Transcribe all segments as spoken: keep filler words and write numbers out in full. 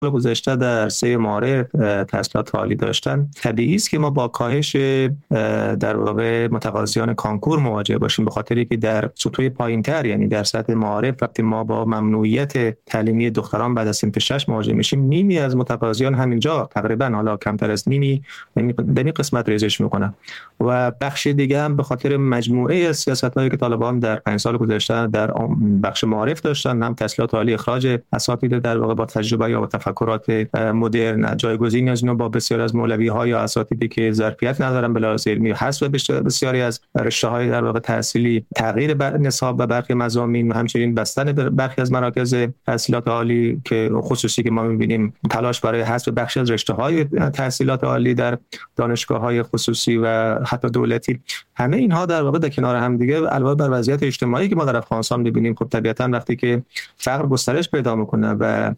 گذشته در سه معارف تحصیلات عالی داشتن، طبیعی است که ما با کاهش در واقع متقاضیان کانکور مواجه باشیم، به خاطری که در سطوح پایین‌تر یعنی در سطح معارف وقتی ما با ممنوعیت تعلیمی دختران بعد از صنف شش مواجه میشیم، نیمی از متقاضیان همینجا تقریبا حالا کمتر از نیمی در این قسمت ریزش میکنن و بخش دیگه هم به خاطر مجموعه سیاست‌هایی که طالبان در پنج سال گذشته در بخش معارف داشتن، هم تحصیلات عالی اخراج اساتید در واقع با تجربه یا با تفکرات مدرن، جایگزین از اینا با بسیار از مولوی‌ها یا اساتیدی که ظرفیت ندارن به لحاظ علمی، حذف بسیاری از رشته‌های در واقع تحصیلی، تغییر نصاب و برخی مضامین و همچنین بستن برخی از مراکز تحصیلات عالی که خصوصی که ما می‌بینیم تلاش برای حذف بخش از رشته‌های تحصیلات عالی در دانشگاه‌های خصوصی و حتی دولتی. همه اینها در واقع در کنار هم دیگه علاوه بر وضعیت اجتماعی که ما در افغانستان می‌بینیم، خب طبیعتاً وقتی که فقر گسترش پیدا می‌کنه و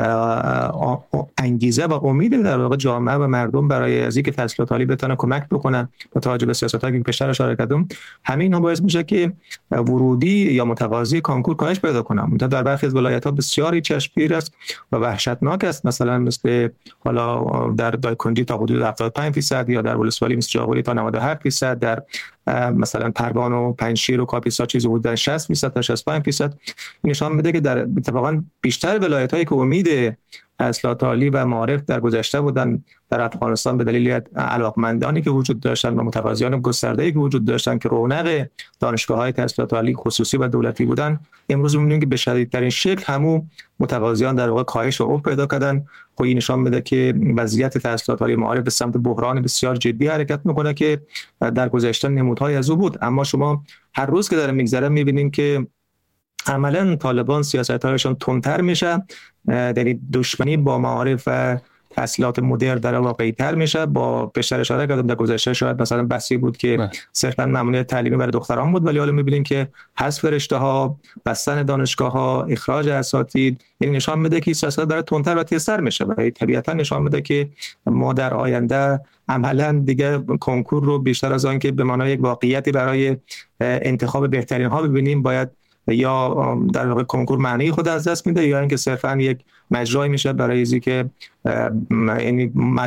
انگیزه و امید در واقع جامعه و مردم برای از اینکه تحصیلات عالی بتونه کمک بکنن با توجه به سیاست‌هایی که پیشتر اشاره کردم، همین هم باعث میشه که ورودی یا متقاضی کانکور کاهش پیدا کنه. در برخی از ولایت‌ها بسیاری چشمگیر است و وحشتناک است، مثلا مثل حالا در دایکنڈی تا حدود هفتاد و پنج درصد یا در ولسوالی مثل جاغوری تا نود و هفت درصد، در مثلا پروان و پنجشیر و کاپیسا چیزی حدود شصت درصد تا شصت و پنج درصد. این نشان میده که در اتفاقا بیشتر ولایت‌هایی که امید تحصیلات عالی و معارف در گذشته بودن در افغانستان به دلیل علاقمندانی که وجود داشتن و متقاضیان گسترده‌ای که وجود داشتن که رونق دانشگاه‌های تحصیلات عالی خصوصی و دولتی بودن، امروز می‌بینیم که به شدیدترین شکل همو متقاضیان در واقع کاهش و افت پیدا کردن. خب این نشان میده که وضعیت تحصیلات عالی معارف به سمت بحران بسیار جدی حرکت میکنه که در گذشته نمودهای از او بود. اما شما هر روز که داره میگذره می‌بینیم که عملاً طالبان سیاست‌هایشون تندتر میشه، یعنی دشمنی با معارف و تحصیلات مدرن در واقعی تر میشه. با بیشتر اشاره کردم در گذشته شاید مثلا بحثی بود که صرفاً ممنوعیت تعلیمی برای دختران بود، ولی حالا می‌بینیم که حذف رشته‌ها، بستن دانشگاه‌ها، اخراج اساتید، یعنی نشان میده که سیاست داره تندتر و تیزتر میشه و طبیعتاً نشان میده که ما در آینده عملاً دیگه کنکور رو بیشتر از آن که به معنای یک واقعیتی برای انتخاب بهترین ها ببینیم، باید یا در واقع کنکور معنی خود از دست میده یا اینکه صرفاً یک مجرای میشه برای اینکه که یعنی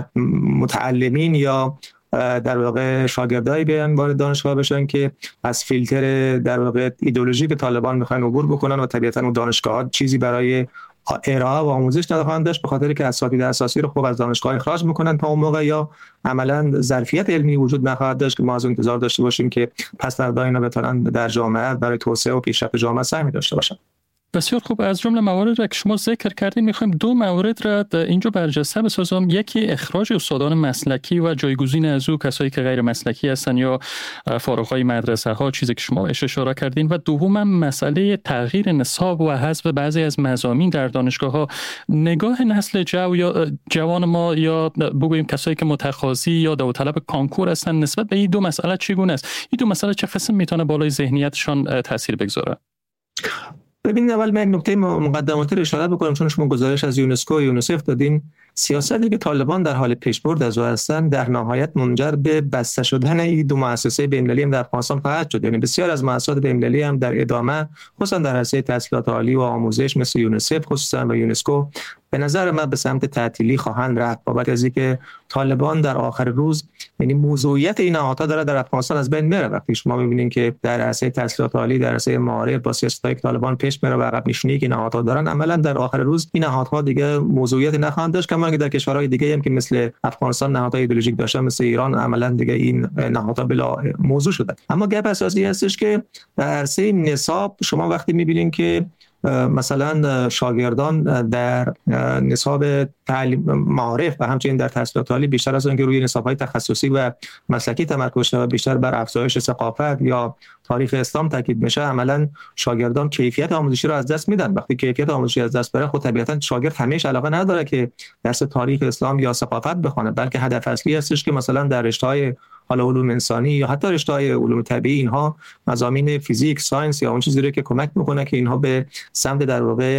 متعلمین یا در واقع شاگردایی بیان وارد دانشگاه بشن که از فیلتر در واقع ایدئولوژی که طالبان میخوان عبور بکنن و طبیعتاً اون دانشگاه‌ها چیزی برای ارائه و آموزش نخواهند داشت، به خاطر که اساتید اساسی رو خوب از دانشگاه اخراج میکنن تا اون موقع، یا عملاً ظرفیت علمی وجود نخواهد داشت که ما از اون انتظار داشته باشیم که پس فردا اینا بتونن در جامعه برای توسعه و پیشرفت جامعه سهمی داشته باشن. بسیار خوب. از جمله موارد را که شما ذکر کردین میخوایم دو مورد را اینجا برجسته بسازم. یکی اخراج استادان مسلکی و جایگزین از او کسایی که غیر مسلکی هستن یا فارغای مدرسه ها، چیزی که شما بهش اشاره کردین، و دوم مسئله تغییر نصاب و حذف بعضی از مضامین در دانشگاه ها. نگاه نسل جو یا جوان ما یا بگوییم کسایی که متقاضی یا داوطلب کانکور هستن نسبت به این دو مسئله چگونه است؟ این دو مسئله چه قسم میتونه بالای ذهنیتشان تاثیر بگذاره؟ ببینید، اول من نکته مقدماتی رو اشاره بکنم، چون شما گزارش از یونسکو و یونیسف دادین. سیاستی که طالبان در حال پیشبرد از آن هستند در نهایت منجر به بسته شدن این دو مؤسسه بین‌المللی هم در افغانستان خواهد شد. یعنی بسیار از مؤسسات بین‌المللی هم در ادامه، خصوصا در حوزه تحصیلات عالی و آموزش مثل یونیسف خصوصا و یونسکو، به نظر من به سمت تعطیلی خواهند رفت، بابت از اینکه طالبان در آخر روز یعنی موضوعیت این نهادها داره در افغانستان از بین میره. وقتی شما می‌بینید که در حوزه تحصیلات عالی، در حوزه معارف با سیاست‌های طالبان پیش میره و عقب نشینی که نهادها دارن، عملاً در آخر روز این نهادها دیگه موضوعیت نخواهند داشت. کما اینکه در کشورهای دیگه هم که مثل افغانستان نهادهای ایدئولوژیک داشتن، مثل ایران، عملاً دیگه این نهادها بلا موضوع شدن. اما گپ اساسی هستش که در حوزه نصاب شما وقتی می‌بینید که مثلا شاگردان در نصاب تعلیم معارف و همچنین در تحصیلات عالی بیشتر از اون که روی نصاب‌های تخصصی و مسلکی تمرکز شده و بیشتر بر افزایش ثقافت یا تاریخ اسلام تاکید میشه، عملاً شاگردان کیفیت آموزشی رو از دست میدن. وقتی کیفیت آموزشی از دست بره، خب طبیعتاً شاگرد همیشه علاقه نداره که درس تاریخ اسلام یا ثقافت بخونه، بلکه هدف اصلی هستش که مثلا در رشته‌های حالا علوم انسانی یا حتی رشته‌های علوم طبیعی، اینها مضامین فیزیک، ساینس یا اون چیزی رو که کمک میکنه که اینها به سمت در واقع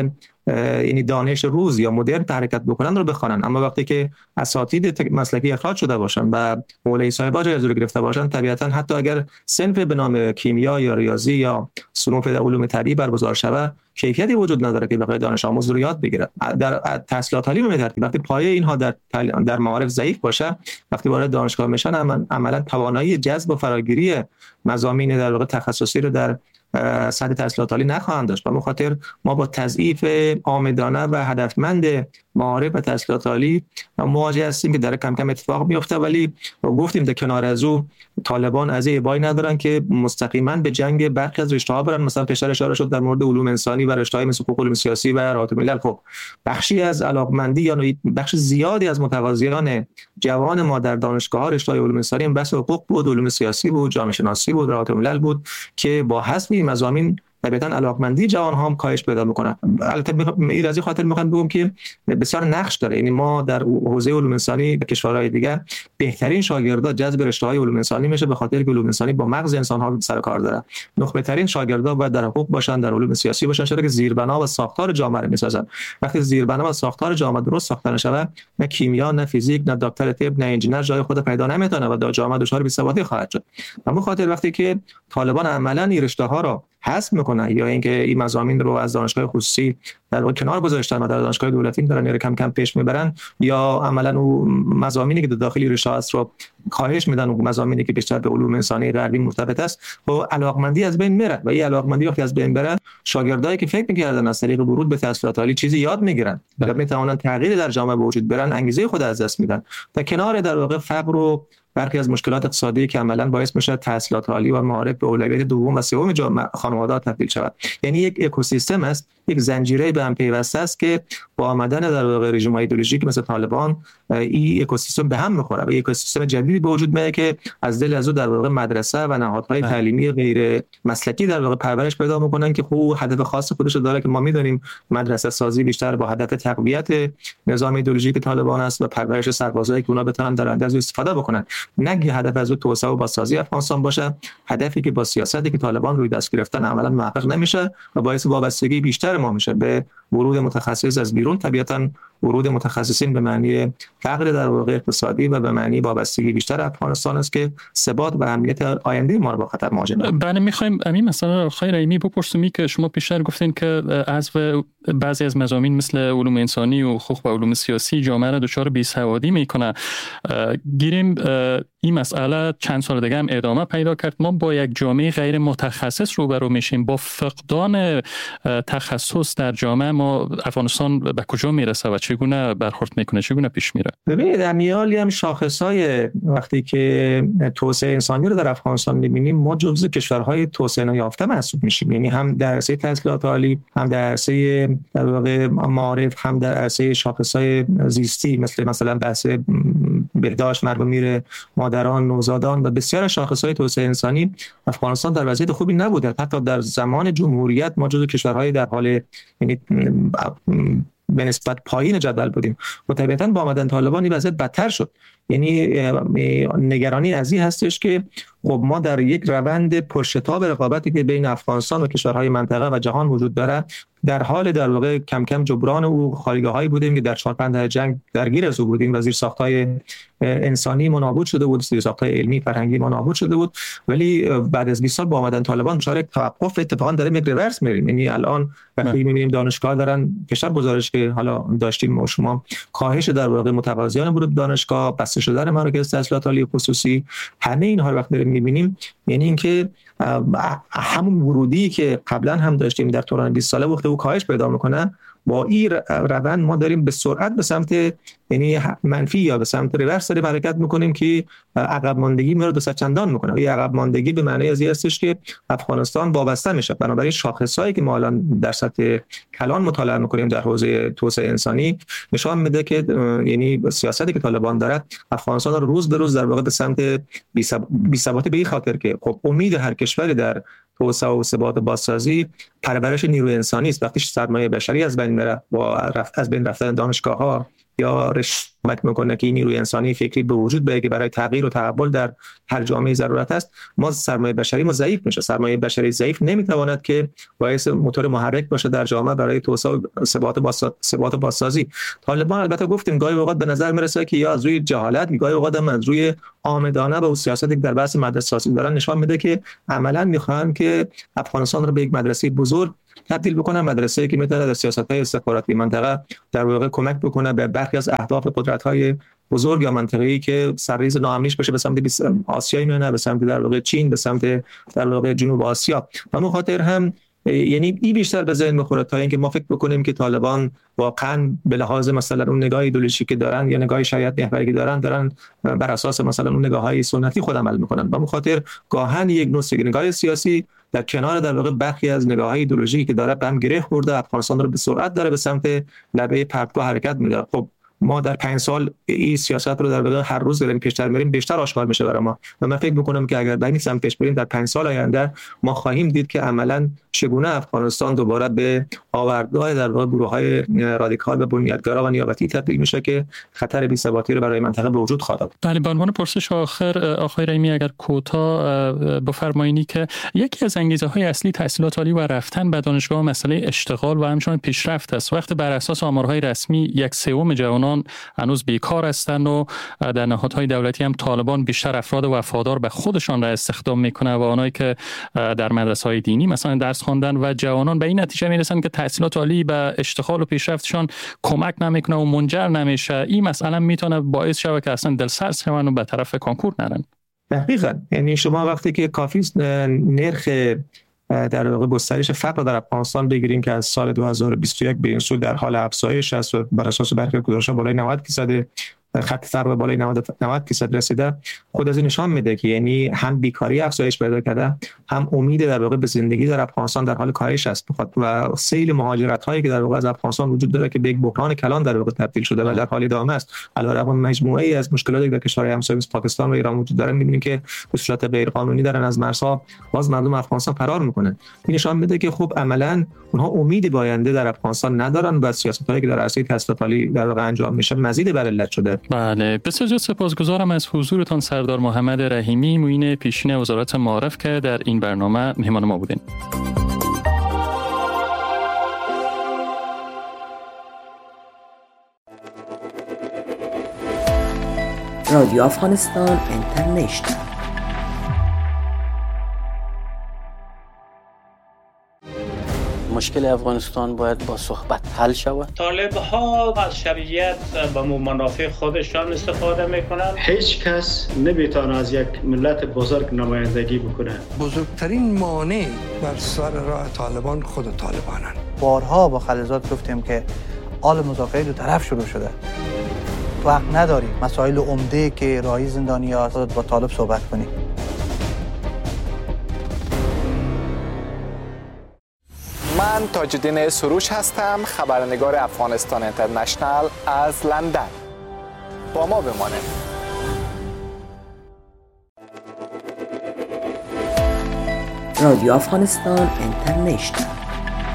یعنی دانش روز یا مدرن حرکت بکنن رو بخوانن. اما وقتی که اساتید مسلکی اخراج شده باشن و مولوی صاحب اجازه رو گرفته باشن، طبیعتا حتی اگر صنف به نام کیمیا یا ریاضی یا صنوف علوم طبیعی برگزار شود، کیفیتی وجود نداره که بخواد دانش آموز رو یاد بگیره. در تحصیلات عالی به ترتیب وقتی پایه اینها در در معارف ضعیف باشه، وقتی وارد دانشگاه میشن عملا توانایی جذب و فراگیری مضامین در واقع تخصصی رو در سطح تحصیلات عالی نخواهند داشت. و به خاطر ما با تضعیف عامدانه و هدفمند معارف و تحصیلات عالی مواجه هستیم که در کم کم اتفاق میفته. ولی گفتیم در کنار از او طالبان از این بای ندارن که مستقیما به جنگ برخی از رشته‌ها برن. مثلا پیشتر اشاره شد در مورد علوم انسانی و رشته‌های مثل حقوق علوم سیاسی و رابطه ملل. خب بخشی از علاقمندی یا بخش زیادی از متقاضیان جوان ما در دانشگاه‌ها رشته‌های علوم انسانی بس حقوق بود، علوم سیاسی بود، جامعه شناسی بود، رابطه ملل بود که با حذف این مضامین طبیعتاً علاقمندی جوان ها هم کاهش پیدا میکنه. البته این از این خاطر میخوام بگم که بسیار نقش داره. یعنی ما در حوزه علوم انسانی به کشورهای دیگه بهترین شاگردا جذب رشته‌های علوم انسانی میشه، به خاطر که علوم انسانی با مغز انسان ها سر کار داره. نخبه ترین شاگردا باید در حقوق باشن، در علوم سیاسی باشن، چرا که زیربنا و ساختار جامعه رو میسازن. وقتی زیربنا و ساختار جامعه درست ساخته نشه، نه کیمیا، نه فیزیک، نه دکتر طب، نه انجینر جای خود پیدا نمیتونه و در جامعه دچار بی‌ثباتی خواهد شد. اما خاطر وقتی که طالبان عملاً این رشته‌ها رو حذف میکنن یا اینکه این مضامین رو از دانشگاه خصوصی در کنار گذاشتن و در دانشگاه دولتی دارن کم کم پیش میبرن، یا عملاً اون مضامینی که داخلی رشته است رو کاهش میدن، اون مضامینی که بیشتر به علوم انسانی غربی مرتبط است با علاقمندی از بین میره. و این علاقمندی وقتی از بین بره، شاگردایی که فکر میکردن از طریق ورود به تحصیلات عالی چیزی یاد میگیرن و میتونن تغییر در جامعه به وجود بیارن، انگیزه خود از دست میدن. تا کنار در واقع فقر و برخی از مشکلات اقتصادی که عملاً باعث میشه تحصیلات عالی و معارف به اولویت دوم و سوم جامعه خانواده‌ها تبدیل شود. یعنی یک اکوسیستم است، یک زنجیره به هم پیوسته است که با آمدن در واقع رژیم ایدئولوژیک مثل طالبان این اکوسیستم به هم میخوره و یک اکوسیستم جدیدی به وجود میاد که از دل از او در واقع مدرسه و نهادهای تعلیمی غیر مسلکی در واقع پرورش پیدا میکنن که خب هدف خاص خودش داره که ما میدونیم مدرسه سازی بیشتر با هدف تقویت نظام ایدئولوژیک طالبان است و پرورش سربازایی که اونا بتونن در آینده از استفاده بکنن. نه هدف از او توسعه و بازسازی افغانستان باشه، هدفی که با سیاستی که طالبان روی دست گرفتن عملا محقق نمیشه و باعث وابستگی بیشتر ما میشه به ورود متخصص از بیرون. طبیعتا ورود متخصصین به معنی فقر در واقع اقتصادی و به معنی وابستگی بیشتر افغانستان است که ثبات و امنیت آینده ما رو با خطر مواجه می‌کنه. بله، می‌خوایم همین مثلا خیر ایمی بپرسیم که شما پیشتر گفتین که از بعضی از مضامین مثل علوم انسانی و حقوق و علوم سیاسی جامعه را دچار بی‌سوادی می‌کنه. گیریم این مسئله چند سال دیگه هم ادامه پیدا کرد. ما با یک جامعه غیر متخصص روبرو میشیم. با فقدان تخصص در جامعه ما افغانستان به کجا میرسه و چگونه برخورد میکنه، چگونه پیش میره؟ ببینید امیالی هم شاخصهای وقتی که توسعه انسانی رو در افغانستان میبینیم، ما جزو کشورهای توسعه نیافته محسوب میشیم. یعنی هم در عرصه تحصیلات عالی، هم در عرصه در واقع معارف، هم در عرصه شاخصهای زیستی مثل مثلا بحث بهداشت مرگ میره مادران، نوزادان و بسیار شاخصهای توسعه انسانی افغانستان در وضعیت خوبی نبوده. حتی در زمان جمهوریت ما جزو کشورهای در حال یعنی به نسبت پایین جدول بودیم و طبیعتاً با آمدن طالبان این وضعیت بدتر شد. یعنی نگرانی از این هستش که خب ما در یک روند پرشتاب رقابتی که بین افغانستان و کشورهای منطقه و جهان وجود داره، در حال در واقع کم کم جبران او خالیگاهایی بودیم که در چهار پنج دهه جنگ درگیر از او بودیم و زیرساخت‌های انسانی ما نابود شده بود، زیرساخت‌های علمی فرهنگی ما نابود شده بود. ولی بعد از بیست سال با آمدن طالبان دچار یک توقف اتفاقا داره یک ریورس میریم. یعنی الان وقتی می‌بینیم دانشگاه دارن کشور گزارش که حالا داشتیم ما شما کاهش در واقع متقاضیان ورود دانشگاه، بسته شدن مراکز تحصیلات عالی خصوصی، همه اینها رو وقتی می‌بینیم یعنی اینکه همون ورودی که قبلا هم داشتیم در دوران بیست ساله وقتی او کاهش پیدا میکنه، با این روند ما داریم به سرعت به سمت یعنی منفی یا به سمت ریورس داریم حرکت میکنیم که عقب ماندگی ما رو دو صد چندان میکنه. این عقب ماندگی به معنی از این هستش که افغانستان وابسته میشه. بنابراین شاخصایی که ما الان در سطح کلان مطالعه میکنیم در حوزه توسعه انسانی نشان میده که یعنی سیاستی که طالبان داره افغانستان رو روز به روز در واقع به سمت بی‌ثباتی به این خاطر که خب امید هر کشوری در توسعه و ثبات بازسازی پرورش نیروی انسانی است. وقتی سرمایه بشری از بین میره با رفت از بین رفتن دانشگاه‌ها یا کمک میکنه که این نیروی انسانی فکری به وجود بیاد که برای تغییر و تحول در هر جامعه ضرورت است، ما سرمایه بشری ما ضعیف میشه. سرمایه بشری ضعیف نمیتواند که باعث موتور محرک باشه در جامعه برای توسعه و ثبات ثبات و بازسازی. طالبان البته گفتیم گاهی اوقات به نظر میرسه که یا از روی جهالت، گاهی اوقات هم از روی آمدانه به سیاستی که در بحث مدرسه سازی دارن نشان میده که عملا میخوان که افغانستان رو به یک مدرسه بزرگ تبدیل بکنن، مدرسه‌ای که میتونه در سیاست‌های استخباراتی منطقه در واقع کمک بکنه به برخی از اهداف قدرت‌های بزرگ یا منطقه‌ای که سرریز ناامنیش بشه به سمت آسیا میونه، به سمت در واقع چین، به سمت در واقع جنوب آسیا. و به خاطر هم یعنی این بیشتر به ذهن میخوره تا اینکه ما فکر بکنیم که طالبان واقعا به لحاظ مثلا اون نگاه ایدئولوژیکی که دارن یا نگاه شریعت محوری که دارن دارن بر اساس مثلا اون نگاه‌های سنتی خود عمل میکنن. به خاطر گاهن یک نوع نگاه سیاسی در کنار در واقع برخی از نگاه‌های ایدئولوژیکی که داره به هم گره خورده، افغانستان رو به سرعت داره به سمت لبه پرتگاه حرکت میده. خب ما در پنج سال این سیاست رو در واقع هر روز داریم پیشتر میریم، بیشتر آشکار میشه برای ما و من فکر میکنم که اگر به این سمت پیش بریم در پنج سال آینده ما خواهیم دید که عملاً چگونه افغانستان دوباره به آوردگاه در واقع گروه‌های رادیکال و بنیادگرا و نیابتی تبدیل میشه که خطر بی‌ثباتی رو برای منطقه به وجود خواهد آورد. بله، به عنوان پرسش آخر آقای رحیمی اگر کوتاه بفرمایید که یکی از انگیزه‌های اصلی تحصیلات عالی و رفتن به دانشگاه مسئله اشتغال و همچنین پیشرفت است. وقتی بر اساس آمارهای رسمی یک سوم جوانان هنوز بیکار هستند و در نهادهای دولتی هم طالبان بیشتر افراد وفادار به خودشان را استخدام میکنه و آنهایی که در مدرسه‌های دینی مثلا درس خواندن و جوانان به این نتیجه میرسن که تحصیلات عالی به اشتغال و پیشرفتشان کمک نمیکنه و منجر نمیشه. این مسئله میتونه باعث شود که اصلا دلسرد شون و به طرف کنکور نرن. دقیقاً، یعنی شما وقتی که کافی نرخ در واقع گسترش فقر در افغانستان بگیریم که از سال دو هزار و بیست و یک به این سو در حال افزایش است و بر اساس برخی گزارش‌ها بالای نود درصد خط فقر بالای نود درصد رسیده، خود از این نشان میده که یعنی هم بیکاری افزایش پیدا کرده، هم امید در واقع به زندگی در افغانستان در حال کاهش است و سیل مهاجرت هایی که در واقع از افغانستان وجود داره که به یک بحران کلان در واقع تبدیل شده و در حال ادامه است. علاوه بر مجموعه ای از مشکلاتی که در کشورهای همسایه مثل پاکستان و ایران وجود داره، می‌بینیم که به صورت غیر قانونی دارن از مرزها باز مردم افغانستان فرار میکنن. این نشان میده که خب عملاً اونها امید به آینده در افغانستان ندارن و سیاست‌هایی که در عرصه تحصیلات عالی در واقع انجام میشه مزید بر علت شده. بله، بسیار سپاسگزارم از حضورتان سردار محمد رحیمی، معین پیشین وزارت معارف که در این برنامه مهمان ما بودین. رادیو افغانستان اینترنشنال. مشکل افغانستان باید با صحبت حل شود. طالب ها از شریعت به منافع خودشان استفاده میکنند. هیچ کس نمیتونه از یک ملت بزرگ نمایندگی بکنه. بزرگترین مانع بر سر راه طالبان خود طالبانن. بارها با خلیزات گفتیم که آل مذاکره دو طرف شروع شده. وقت نداریم مسائل عمده که راهی زندانی‌ها با طالب صحبت کنیم. من تاج‌الدین سروش هستم، خبرنگار افغانستان اینترنشنال از لندن. با ما بمانید. رادیو افغانستان اینترنشنال.